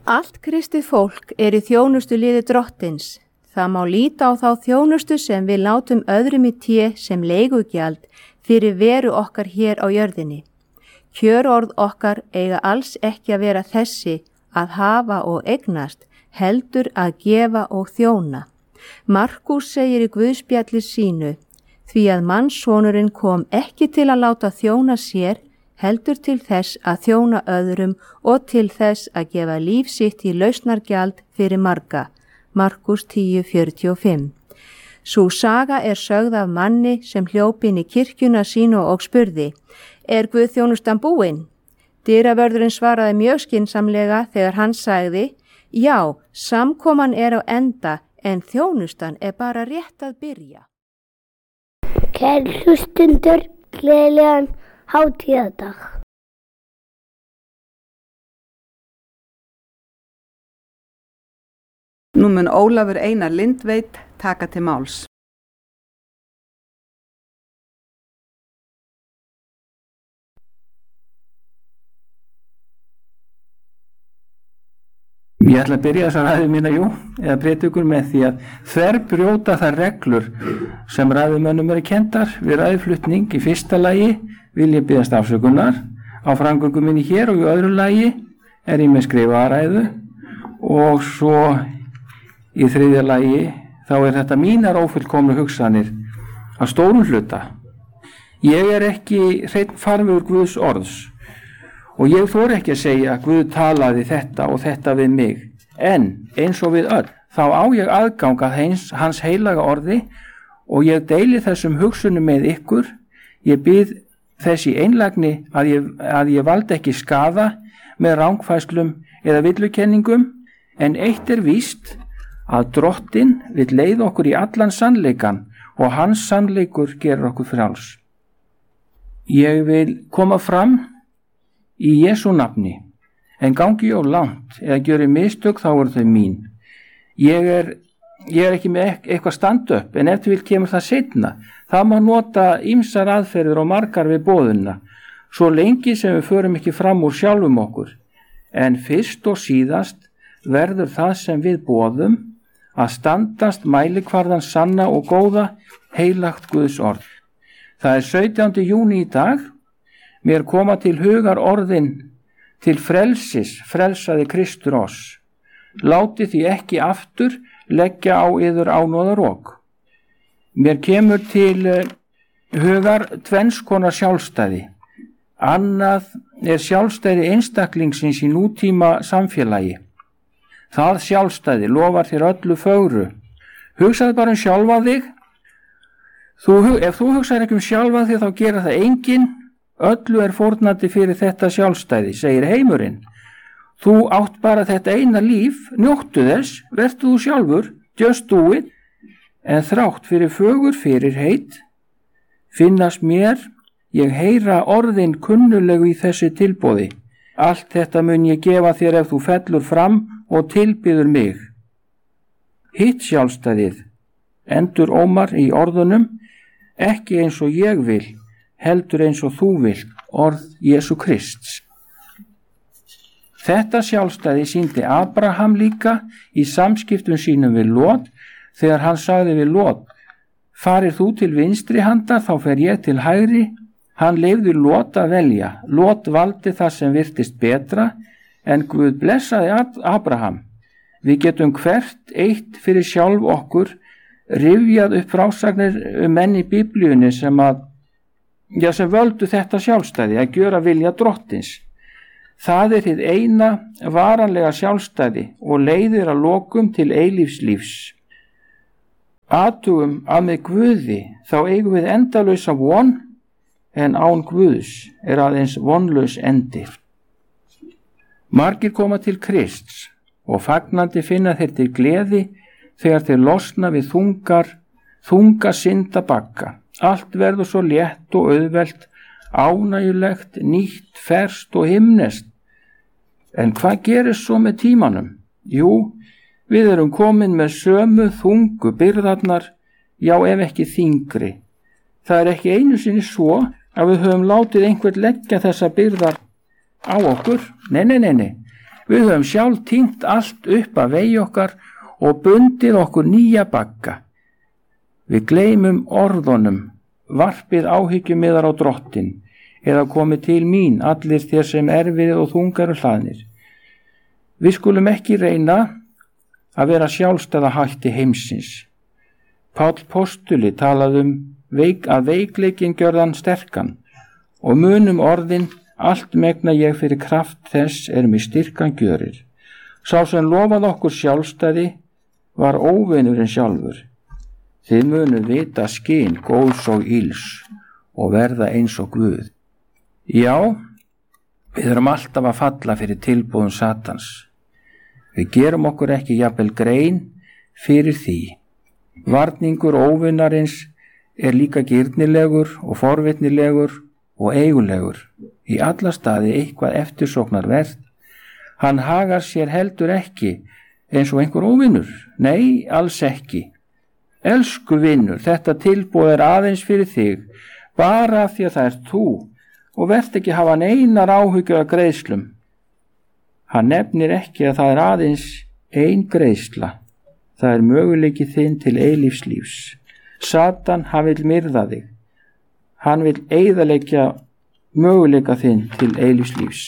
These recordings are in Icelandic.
Allt kristið fólk í þjónustu liði Drottins. Það má líta á þá þjónustu sem við látum öðrum í té sem leigugjald fyrir veru okkar hér á jörðinni. Kjörorð okkar eiga alls ekki að vera þessi að hafa og eignast, heldur að gefa og þjóna. Markús segir í Guðspjalli sínu, því að mannssonurinn kom ekki til að láta þjóna sér, heldur til þess að þjóna öðrum og til þess að gefa líf sitt í lausnargjald fyrir marga. Markús 10:45. Sú saga sögð af manni sem hljóp inn í kirkjuna sínu og spurði, Guðþjónustan búin? Dyravörðurinn svaraði mjög skynsamlega þegar hann sagði, já, samkoman á enda en þjónustan bara rétt að byrja. Kæru hlustendur, gleðilegan hátíðardag. Nú mun Ólafur Einar Lindveit taka til máls. Ég ætla að byrja þessa ræðu mína, eða prédikun með því að þverbrjóta þær reglur sem ræðumönnum kenndar við ræðuflutning. Í fyrsta lagi vil ég biðjast afsökunar á framgöngu minni hér og í öðru lagi ég með skrifaða ræðu og svo í þriðja lagi þá þetta mínar ófullkomnu hugsanir að stórum hluta. Ég ekki hreinn farvegur Guðs orðs og ég þori ekki að segja að Guð talaði þetta og þetta við mig, en eins og við öll, þá á ég aðgang að hans heilaga orði og ég deili þessum hugsunum með ykkur. Ég bið þess í einlægni að ég valdi ekki skaða með rangfærslum eða villukenningum, en eitt víst að Drottinn vill leiða okkur í allan sannleikan og hans sannleikur gerir okkur frjáls. Ég vil koma fram í Jesú nafni, en gangi ég of langt eða gjöri mistök þá þau mín. Ég ekki með eitthvað stand-up, en ef til vil kemur það seinna. Það má nota ýmsar aðferðir og margar við boðuna, svo lengi sem við förum ekki fram úr sjálfum okkur. En fyrst og síðast verður það sem við boðum að standast mælikvarðan sanna og góða heilagt Guðs orð. Það 17. júní í dag. Mér koma til hugar orðin til frelsis, frelsaði Kristur oss. Láti því ekki aftur leggja á yður ánóðarok. Mér kemur til hugar tvenns konar sjálfstæði. Annað sjálfstæði einstaklingsins í nútíma samfélagi. Það sjálfstæði lofar þér öllu fögru. Hugsaðu bara sjálfa þig. Ef þú hugsaður ekki sjálfa þig þá gera það enginn. Öllu fórnandi fyrir þetta sjálfstæði, segir heimurinn. Þú átt bara þetta eina líf, njóttu þess, vertu þú sjálfur, just do it, en þrátt fyrir fögur fyrirheit, finnast mér, ég heyra orðin kunnulegu í þessi tilboði. Allt þetta mun ég gefa þér ef þú fellur fram og tilbyður mig. Hitt sjálfstæðið, endur Ómar í orðunum, ekki eins og ég vil, heldur eins og þú vilt, orð Jesú Krists. Þetta sjálfstæði sýndi Abraham líka í samskiptum sínum við Lot, þegar hann sagði við Lot, farir þú til vinstri handar, þá fer ég til hægri. Hann leyfði Lot að velja. Lot valdi það sem virtist betra, en Guð blessaði Abraham. Við getum hvert eitt fyrir sjálf okkur rifjað upp frásagnir menn í Biblíunni sem völdu þetta sjálfstæði að gjöra vilja Drottins. Það hið eina varanlega sjálfstæði og leiðir að lokum til eilífslífs. Athugum að með Guði þá eigum við endalausa von, en án Guðs aðeins vonlaus endir. Margir koma til Krists og fagnandi finna þeir til gleði þegar þeir losna við þunga syndabagga. Allt verður svo létt og auðvelt, ánægjulegt, nýtt, ferskt og himneskt. En hvað gerist svo með tímanum? Jú, við komin með sömu þungu byrðarnar, já ef ekki þyngri. Það ekki einu sinni svo að við höfum látið einhvern leggja þessa byrðar á okkur. Nei. Við höfum sjálf týnt allt upp að vegi okkar og bundið okkur nýja bagga. Við gleymum orðunum, varpið áhyggjummiðar á drottin, eða komið til mín allir þér sem erfiðir og þungar og hlaðnir. Við skulum ekki reyna að vera sjálfstæða hætti heimsins. Páll postuli talaði að veikleikin gjörðan sterkan og munum orðin allt megna ég fyrir kraft þess mig styrkan gjörir. Sá sem lofað okkur sjálfstæði var óvinurinn sjálfur. Þið munum vita skyn góðs og ills og verða eins og Guð. Já, við erum alltaf að falla fyrir tilboðum Satans. Við gerum okkur ekki jafnvel grein fyrir því. Varningur óvinarins líka girnilegur og forvitnilegur og eigulegur. Í alla staði eitthvað eftirsóknarvert. Hann hagar sér heldur ekki eins og einhver óvinur. Nei, alls ekki. Elsku vinur, þetta tilboð aðeins fyrir þig, bara af því að það þú og verð ekki hafa neinar áhyggjur af greiðslum. Hann nefnir ekki að það aðeins ein greiðsla. Það möguleiki þinn til eilífs lífs. Satan, hann vill myrða þig. Hann vill eyðileggja möguleika þinn til eilífs lífs.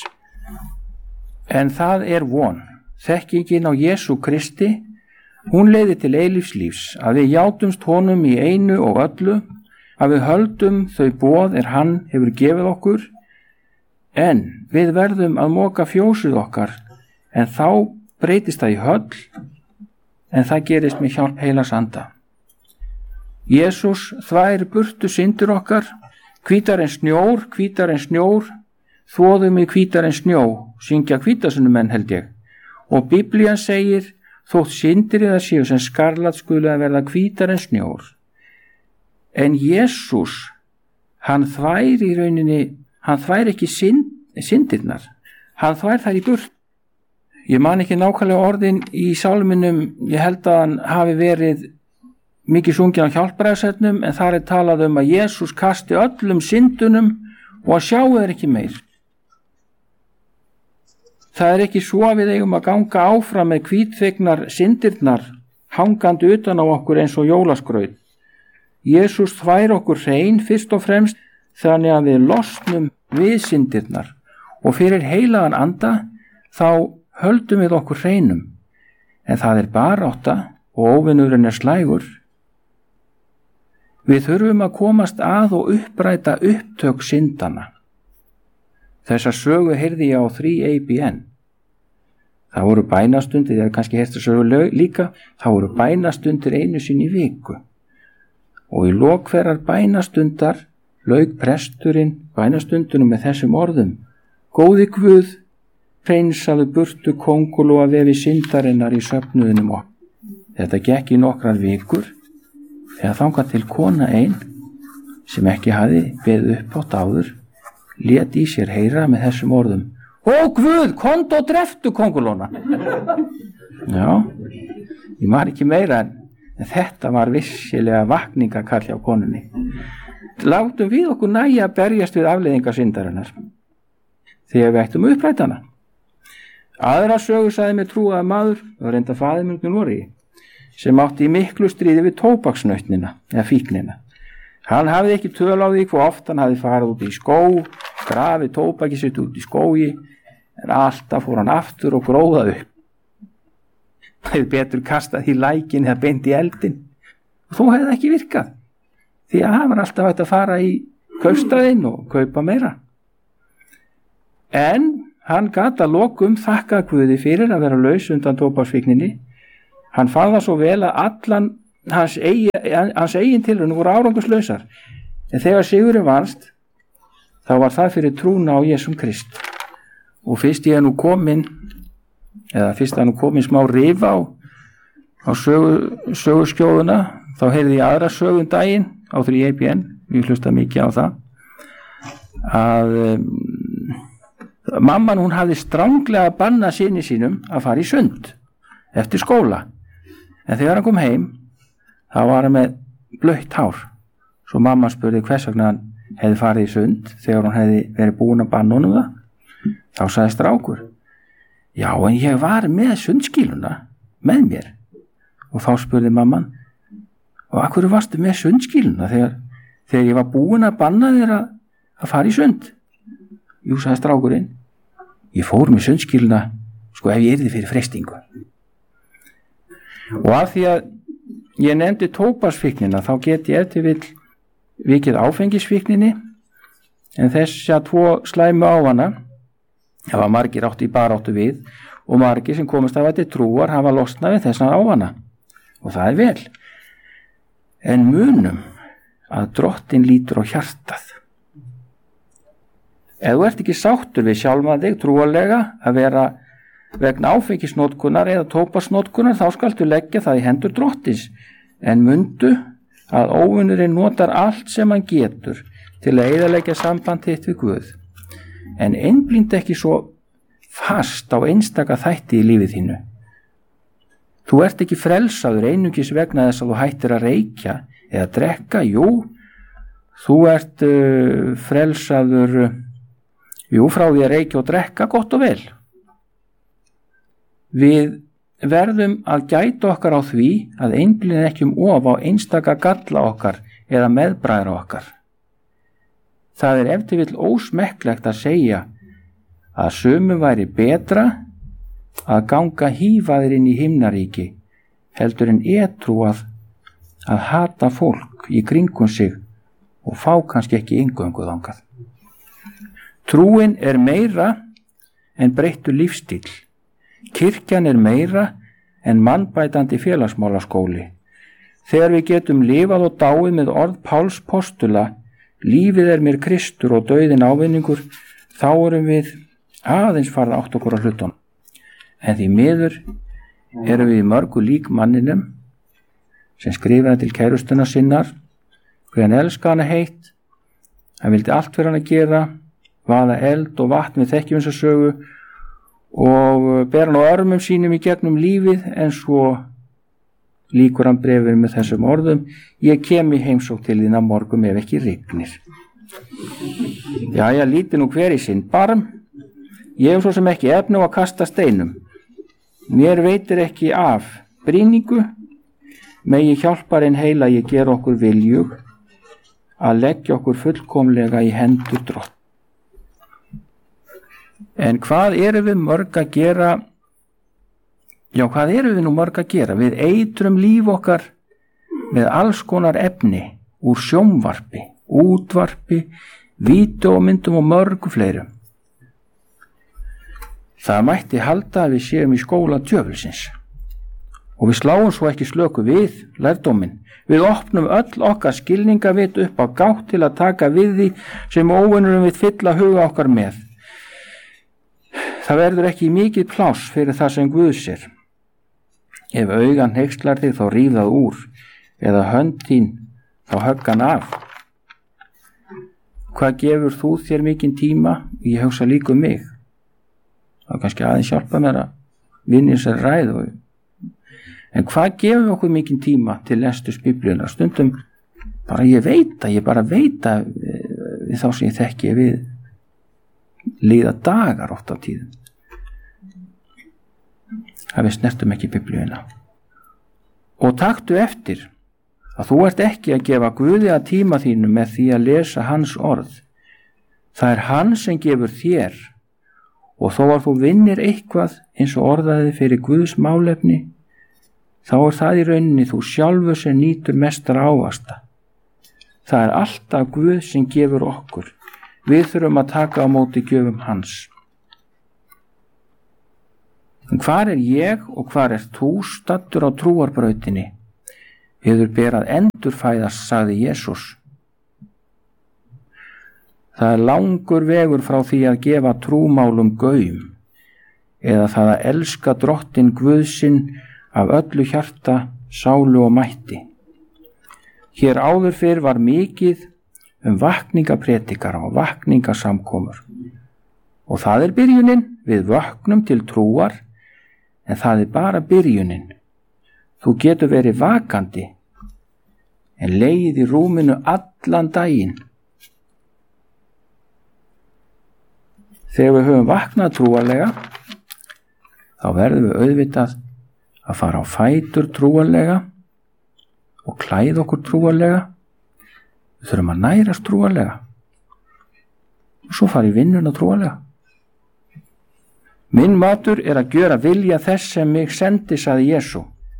En það von. Þekkingin á Jesú Kristi, hún leiðir til eilífs lífs, að við játumst honum í einu og öllu, að við höldum þau boð hann hefur gefið okkur, en við verðum að moka fjósið okkar, en þá breytist það í höll, en það gerist með hjálp heilags anda. Jesús þvær burtu syndir okkar, hvítar en snjór, þvoðum í hvítar en snjó, syngja hvítasunnumenn held ég, og Biblían segir, þótt syndir það séu sem skarlat skuli að verða hvítar en snjór. En Jesús, hann þvær í rauninni, hann þvær ekki syndirnar, hann þvær þær í burt. Ég man ekki nákvæmlega orðin í sálminum, ég held að hann hafi verið mikið sungið á hjálpræðsefnum, en þar talað að Jesús kasti öllum syndunum og að sjáu þeir ekki meir. Það ekki svo að við eigum að ganga áfram með hvítþvegnar syndirnar hangandi utan á okkur eins og jólaskraut. Jesús þvær okkur hrein fyrst og fremst þannig að við losnum við syndirnar og fyrir heilagan anda þá höldum við okkur hreinum. En það barátta og óvinurinn slægur. Við þurfum að komast að og uppræta upptök syndana. Þessa sögu heyrði ég á 3ABN. Það voru bænastundir, það kannski heyrst að sögu líka, það voru bænastundir einu sinni í viku. Og í lok hverrar bænastundar lauk presturinn bænastundunum með þessum orðum: Góði Guð, hreinsaðu burtu kónguló að vefi syndarinnar í söfnuðinum og. Þetta gekk í nokkrar vikur, þegar þangað til kona ein, sem ekki hafði beðið upp átt áður, lét í sér heyra með þessum orðum: Ó Guð, komdu og dreftu kóngulóna. Já, ég var ekki meira en þetta var vissilega vakningakall hjá konunni. Látum við okkur nægja að berjast við afleiðingar syndarinnar, þegar við ættum upprætana. Aðra sögu sagði mér trúaður maður, og reynda faðir minn í Noregi, sem átti í miklu stríði við tóbaksnautnina eða fíknina. Hann hafði ekki töl á því hvað oft hann hafði farið út í skó, grafið tóbaki sitt út í skógi, en alltaf fór hann aftur og gróðað upp. Það betur kastað í lækin eða beint í eldin. Og þó hefði það ekki virkað, því að hann var alltaf hægt að fara í kaupstaðinn og kaupa meira. En hann gat að lokum þakkað Guði fyrir að vera laus undan tóbaksfíkninni. Hann fann það svo vel að allan hans eigin tilraunir voru árangurslausar, en þegar sigurinn vannst, þá var það fyrir trúna á Jesúm Krist. Og fyrst hann komin smá rifa á söguskjóðuna, þá heyrði ég aðra sögun daginn á 3ABN, við hlusta mikið á það, að mamman hún hafði stranglega bannað syni sínum að fara í sund eftir skóla, en þegar hann kom heim, þá var hann með blautt hár. Svo mamma spurði hvers vegna hann hefði farið í sund þegar hún hefði verið búin að banna honum það. Þá sagði strákur: Já, en ég var með sundskýluna með mér. Og þá spurði mamman, og af hverju varstu með sundskýluna þegar ég var búin að banna þér að fara í sund? Jú, sagði strákurinn, ég fór með sundskýluna sko ef ég yrði fyrir freistingu. Og af því að ég nefndi tóbaksfíknina þá get ég eftir vikið áfengisfíkninni, en þessa 2 slæmu ávana hafa margir átt í baráttu við og margir sem komast af til trúar hafa losnað við þessa ávana, og það er vel. En munum að Drottinn lítur á hjartað. Ef þú ert ekki sáttur við sjálfan þig trúarlega að vera vegna áfengisnotkunar eða tóbaksnotkunar, þá skaltu leggja það í hendur Drottins, en mundu að óvinurinn notar allt sem hann getur til að eyðileggja samband þitt við Guð, en einblínd ekki svo fast á einstaka þætti í lífið þínu. Þú ert ekki frelsaður einungis vegna þess að þú hættir að reykja eða drekka. Jú, þú ert frelsaður frá því að reykja og drekka, gott og vel. Við verðum að gæta okkar á því að einblína ekki of á einstaka galla okkar eða meðbræðra okkar. Það er ef til vill ósmekklegt að segja að sumum væri betra að ganga hífaðir inn í himnaríki heldur en edrú að hata fólk í kringum sig og fá kannski ekki inngöngu þangað. Trúin er meira en breyttur lífstíl. Kirkjan er meira en mannbætandi félagsmálaskóli. Þegar við getum lifað og dáið með orð Páls postula, lífið er mér Kristur og dauðinn ávinningur, þá erum við aðeins farið átt okkur á hlutunum. En því miður erum við mörgu lík manninum sem skrifaði til kærustuna sinnar hver hann elska hana heitt, hann vildi allt fyrir hann að gera, vaða eld og vatn við þekkjum þessa sögu og ber hann á örmum sínum í gegnum lífið, en svo líkur hann brefur með þessum orðum: ég kem í heimsókn til þín á morgun ef ekki rignir. Jæja, líti nú hver í sinn barm. Ég hef svo sem ekki efni á að kasta steinum. Mér veitir ekki af brýningu, megi hjálparinn heila ég ger okkur viljug að leggja okkur fullkomlega í hendur Drott. En hvað erum við mörg að gera? Já, hvað erum við nú mörg að gera? Við eitrum líf okkar með alls konar efni úr sjónvarpi, útvarpi, vídeómyndum og mörgu fleirum. Það mætti halda að við séum í skóla djöfulsins. Og við sláum svo ekki slöku við lærdóminn. Við opnum öll okkar skilningavit upp á gátt til að taka við því sem óvinurum við fylla huga okkar með. Það verður ekki mikið pláss fyrir það sem Guð sér. Ef augan hneykslar þig þá ríf það úr, eða hönd þín þá högg hann af. Hvað gefur þú þér mikinn tíma? Ég hugsa líka um mig. Það kannski aðeins hjálpa mér að vinna þessari ræðu. En hvað gefur okkur mikinn tíma til lesturs Biblíunnar? Stundum bara ég bara veit að við þá sem ég þekki við líða dagar oft á tíðum að við snertum ekki Biblíuna. Og taktu eftir að þú ert ekki að gefa Guði að tíma þínu með því að lesa hans orð. Það er hann sem gefur þér, og þó að þú vinnir eitthvað eins og orðaði fyrir Guðs málefni, þá er það í rauninni þú sjálfur sem nýtur mestar ávasta. Það er alltaf Guð sem gefur okkur. Við þurfum að taka á móti gjöfum hans. En hvar er ég og hvar er þú staddur á trúarbrautinni? Yður ber að endurfæðast, sagði Jesús. Það er langur vegur frá því að gefa trúmálum gaum, eða það að elska Drottinn Guð sinn af öllu hjarta, sálu og mætti. Hér áður fyrr var mikið vakningapredikara og vakningasamkomur. Og það er byrjunin, við vöknum til trúar, en það er bara byrjunin. Þú getur verið vakandi, en legið í rúminu allan daginn. Þegar við höfum vaknað trúarlega, þá verðum við auðvitað að fara á fætur trúarlega og klæða okkur trúarlega. Við þurfum að nærast trúarlega og svo fara í vinnuna trúarlega. Minn matur er að gjöra vilja þess sem mig sendi, sagði Jesú.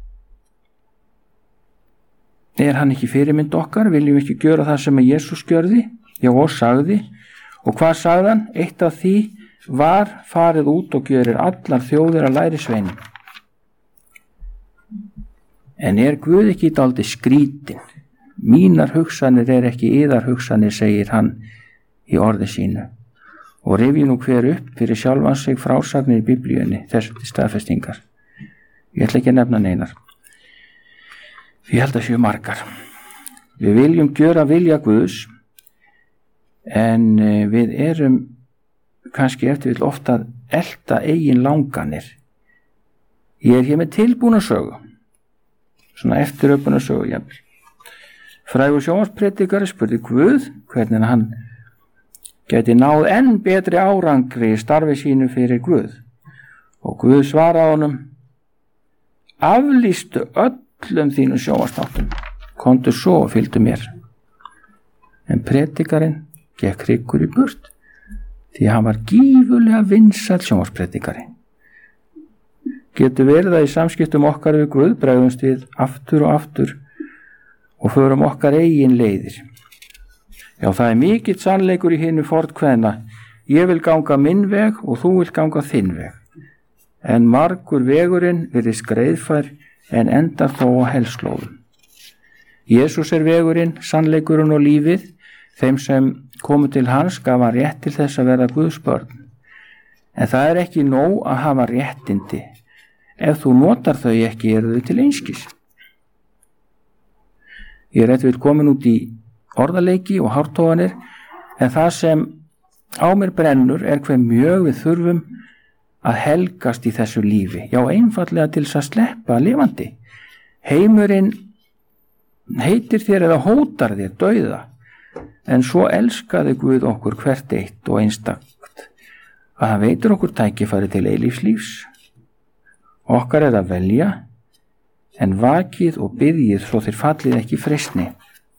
Er hann ekki fyrirmynd okkar? Viljum við ekki gjöra það sem Jesús gjörði? Já, og sagði. Og hvað sagði hann? Eitt af því var: farið út og gjörir allar þjóðir að lærisveinum. En er Guð ekki dálítið skrítinn? Mínar hugsanir er ekki yðar hugsanir, segir hann í orði sínu. Og rifji nú hver upp fyrir sjálfan sig frásagnir í Biblíunni, þessu til staðfestingar. Ég ætla ekki að nefna neinar. Ég held að séu margar. Við viljum gjöra vilja Guðs, en við erum kannski eftir vill ofta að elta eigin langanir. Ég er hér með tilbúna sögu, svona eftiröpuna sögu jafnvel. Frægur sjónvarspredikari spurði Guð hvernig hann gæti náð enn betri árangri í starfi sínu fyrir Guð. Og Guð svaraði honum: aflýstu öllum þínum sjónvarpsþáttum, komdu svo og fylgdu mér. En predikarinn gekk hryggur í burt, því hann var gífurlega vinsæll sjónvarpspredikari. Getur verið að í samskiptum okkar við Guð bregðumst við aftur og aftur og förum okkar eigin leiðir. Já, það er mikill sannleikur í hinu fornkveðna: ég vil ganga minn veg og þú vil ganga þinn veg. En margur vegurinn virðist greiðfær en endar þó á hellslóðum. Jesús er vegurinn, sannleikurinn og lífið. Þeim sem komu til hans gaf hann rétt til þess að verða Guðs börn. En það er ekki nóg að hafa réttindi. Ef þú notar þau ekki, eru þau til einskis. Ég er eftir komin út í orðaleiki og hártoganir, en það sem á mér brennur er hve mjög við þurfum að helgast í þessu lífi. Já, einfallega til þess að sleppa lifandi. Heimurinn heitir þér eða hótar þér dauða, en svo elskaði Guð okkur hvert eitt og einstakt að hann veitir okkur tækifæri til eilífs. Okkar er að velja, en vakið og biðjið svo þér fallið ekki í freistni.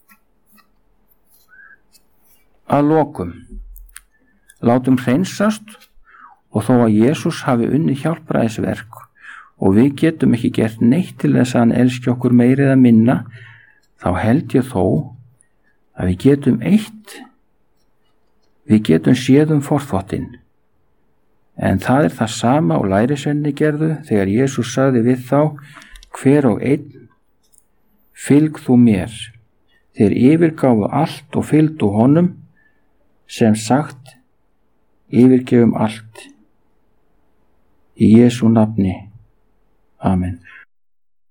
Að lokum, látum hreinsast, og þó að Jesús hafi unnið hjálpræðisverk og við getum ekki gert neitt til þess að hann elski okkur meira eða minna, þá held ég þó að við getum séð forþvottinn. En það er það sama og lærisveinarnir gerðu þegar Jesús sagði við þá: hver og einn, fylg þú mér. Þeir yfirgáfu allt og fylgdu honum, sem sagt, yfirgefum allt. Í Jesú nafni. Amen.